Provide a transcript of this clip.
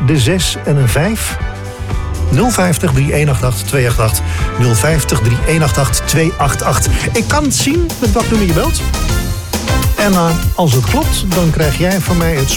de 6 en een 5. 050 3188 288. 050 3188 288. Ik kan zien met welk nummer je belt. En als het klopt, dan krijg jij van mij het